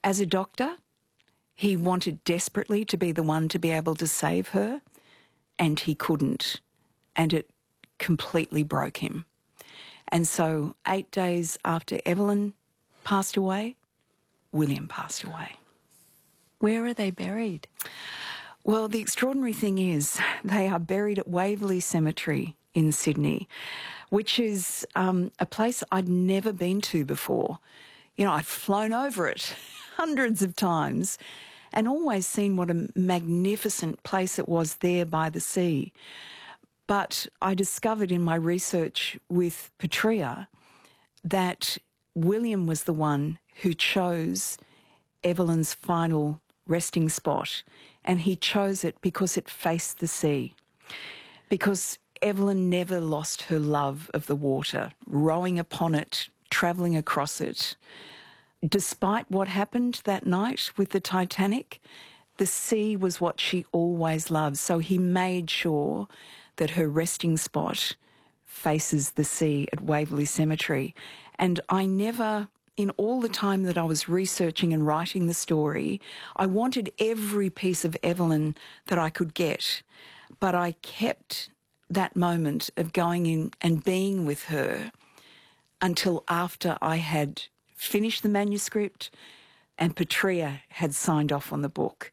As a doctor, he wanted desperately to be the one to be able to save her, and he couldn't. And it completely broke him. And so 8 days after Evelyn passed away, William passed away. Where are they buried? Well, the extraordinary thing is they are buried at Waverley Cemetery in Sydney, which is a place I'd never been to before. You know, I'd flown over it hundreds of times and always seen what a magnificent place it was there by the sea. But I discovered in my research with Petrea that William was the one who chose Evelyn's final resting spot, and he chose it because it faced the sea. Because Evelyn never lost her love of the water, rowing upon it, travelling across it. Despite what happened that night with the Titanic, the sea was what she always loved. So he made sure that her resting spot faces the sea at Waverley Cemetery. And I never, in all the time that I was researching and writing the story, I wanted every piece of Evelyn that I could get. But I kept that moment of going in and being with her until after I had finished the manuscript and Petrea had signed off on the book.